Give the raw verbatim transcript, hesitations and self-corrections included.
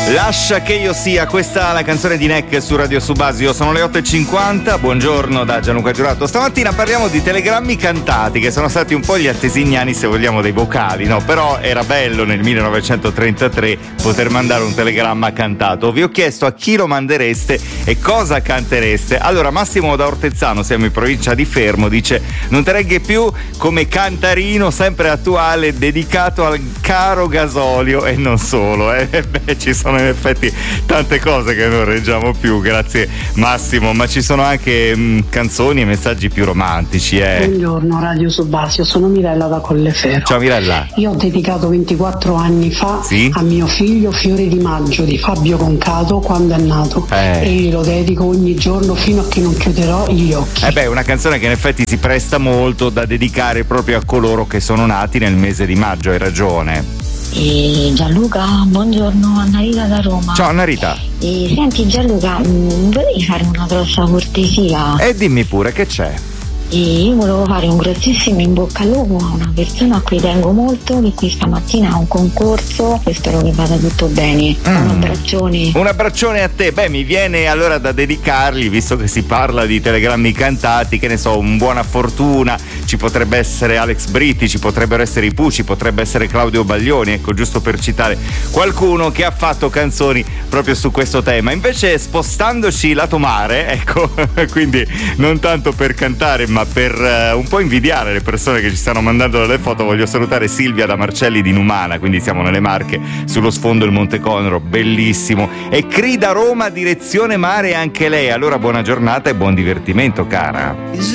Lascia che io sia, questa è la canzone di Neck su Radio Subasio. Sono le otto e cinquanta, buongiorno da Gianluca Giurato. Stamattina parliamo di telegrammi cantati, che sono stati un po' gli antesignani, se vogliamo, dei vocali, no? Però era bello nel millenovecentotrentatré poter mandare un telegramma cantato. Vi ho chiesto a chi lo mandereste e cosa cantereste. Allora, Massimo da Ortezzano, siamo in provincia di Fermo, dice: non te regge più come cantarino sempre attuale dedicato al caro gasolio, e non solo, eh. Beh, ci sono in effetti tante cose che non reggiamo più, grazie Massimo, ma ci sono anche mh, canzoni e messaggi più romantici, eh. Buongiorno Radio Subasio, sono Mirella da Colleferro. Ciao Mirella. Io ho dedicato ventiquattro anni fa sì? a mio figlio Fiore di Maggio di Fabio Concato quando è nato, eh. e glielo dedico ogni giorno fino a che non chiuderò gli occhi. Eh beh, una canzone che in effetti si presta molto da dedicare proprio a coloro che sono nati nel mese di maggio, hai ragione. E Gianluca, buongiorno, Anna Rita da Roma. Ciao Anna Rita. E senti Gianluca, mh, volevi fare una grossa cortesia? E dimmi pure, che c'è? E io volevo fare un grossissimo in bocca al lupo a una persona a cui tengo molto, che questa mattina ha un concorso e spero che vada tutto bene. Mm. Un abbraccione. Un abbraccione a te. Beh, mi viene allora da dedicargli, visto che si parla di telegrammi cantati, che ne so, un buona fortuna, ci potrebbe essere Alex Britti, ci potrebbero essere i Pooh, ci potrebbe essere Claudio Baglioni, ecco, giusto per citare qualcuno che ha fatto canzoni proprio su questo tema. Invece, spostandoci lato mare, ecco, quindi non tanto per cantare ma per uh, un po' invidiare le persone che ci stanno mandando delle foto, voglio salutare Silvia da Marcelli di Numana, quindi siamo nelle Marche, sullo sfondo il Monte Conro, bellissimo, e Cri da Roma direzione mare anche lei. Allora buona giornata e buon divertimento, cara.